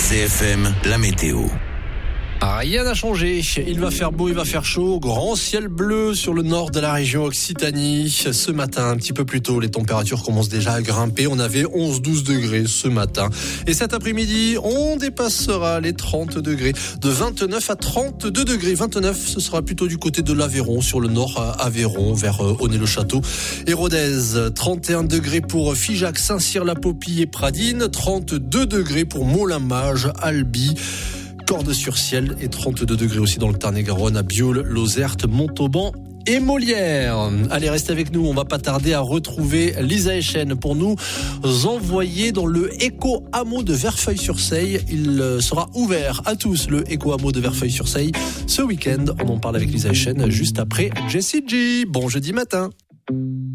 RCFM, la météo. Rien n'a changé, il va faire beau, il va faire chaud, grand ciel bleu sur le nord de la région Occitanie. Ce matin, un petit peu plus tôt, les températures commencent déjà à grimper, on avait 11-12 degrés ce matin. Et cet après-midi, on dépassera les 30 degrés, de 29 à 32 degrés. 29, ce sera plutôt du côté de l'Aveyron, sur le nord à Aveyron, vers Aunay-le-Château et Rodez. 31 degrés pour Figeac, Saint-Cyr-la-Popie et Pradines, 32 degrés pour Moulin-Mage, Albi, Cordes-sur-Ciel et 32 degrés aussi dans le Tarn-et-Garonne, à Biol, Lozerte, Montauban et Molière. Allez, restez avec nous, on va pas tarder à retrouver Lisa Echen pour nous envoyer dans le éco-hameau de Verfeil-sur-Seille. Il sera ouvert à tous, le éco-hameau de Verfeil-sur-Seille, ce week-end. On en parle avec Lisa Echen juste après Jessie G. Bon jeudi matin.